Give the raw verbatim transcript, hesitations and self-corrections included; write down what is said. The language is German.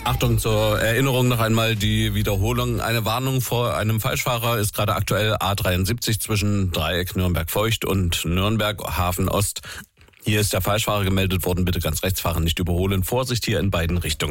Achtung, zur Erinnerung noch einmal die Wiederholung. Eine Warnung vor einem Falschfahrer ist gerade aktuell A dreiundsiebzig zwischen Dreieck Nürnberg-Feucht und Nürnberg-Hafen Ost. Hier ist der Falschfahrer gemeldet worden. Bitte ganz rechts fahren, nicht überholen. Vorsicht hier in beiden Richtungen.